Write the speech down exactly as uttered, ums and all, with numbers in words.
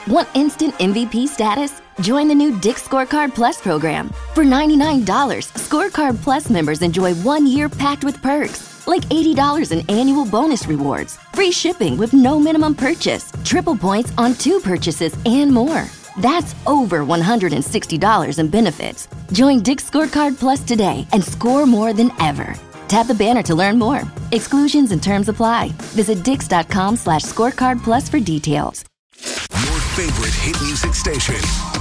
Want instant M V P status? Join the new Dick's Scorecard Plus program. For ninety-nine dollars, Scorecard Plus members enjoy one year packed with perks, like eighty dollars in annual bonus rewards, free shipping with no minimum purchase, triple points on two purchases, and more. That's over one hundred sixty dollars in benefits. Join Dick's Scorecard Plus today and score more than ever. Tap the banner to learn more. Exclusions and terms apply. Visit dix.com slash scorecard plus for details. Your favorite hit music station.